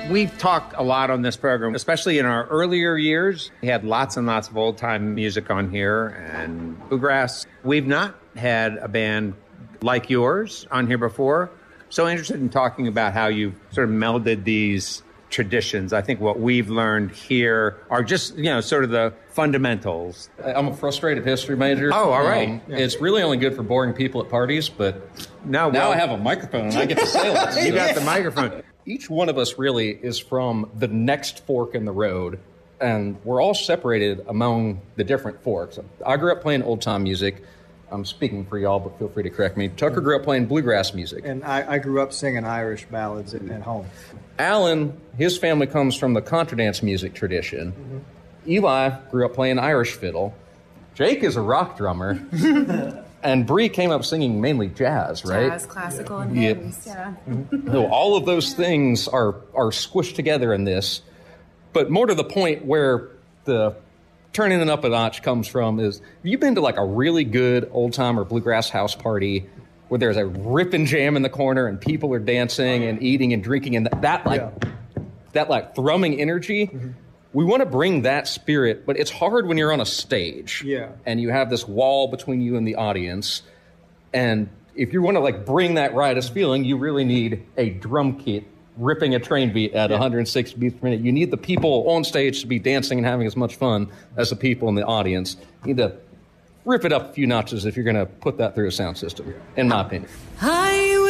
We've talked a lot on this program, especially in our earlier years. We had lots and lots of old-time music on here and bluegrass. We've not had a band like yours on here before. So interested in talking about how you've sort of melded these traditions. I think what we've learned here are just, sort of the fundamentals. I'm a frustrated history major. Oh, all right. It's really only good for boring people at parties, but now I have a microphone and I get to say it. You got the microphone. Each one of us really is from the next fork in the road, and we're all separated among the different forks. I grew up playing old-time music. I'm speaking for y'all, but feel free to correct me. Tucker grew up playing bluegrass music. And I grew up singing Irish ballads at home. Alan, his family comes from the contradance music tradition. Mm-hmm. Eli grew up playing Irish fiddle. Jake is a rock drummer. And Bree came up singing mainly jazz, right? Jazz, classical, and hymns, yeah. So all of those things are squished together in this. But more to the point where the turning it up a notch comes from is, have you been to like a really good old-time or bluegrass house party where there's a rip and jam in the corner and people are dancing and eating and drinking and that thrumming energy? Mm-hmm. We want to bring that spirit, but it's hard when you're on a stage and you have this wall between you and the audience. And if you want to bring that riotous feeling, you really need a drum kit ripping a train beat at 160 beats per minute. You need the people on stage to be dancing and having as much fun as the people in the audience. You need to rip it up a few notches if you're going to put that through a sound system, in my opinion.